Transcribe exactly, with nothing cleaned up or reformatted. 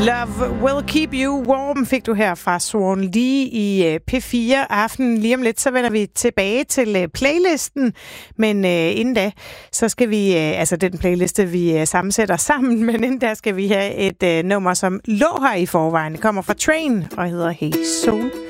Love Will Keep You Warm fik du her fra Swan Lee i P fire Aften. Lige om lidt, så vender vi tilbage til playlisten. Men øh, inden da, så skal vi, øh, altså den playliste, vi øh, sammensætter sammen, men inden da skal vi have et øh, nummer, som lå her i forvejen. Det kommer fra Train og hedder Hey Soul.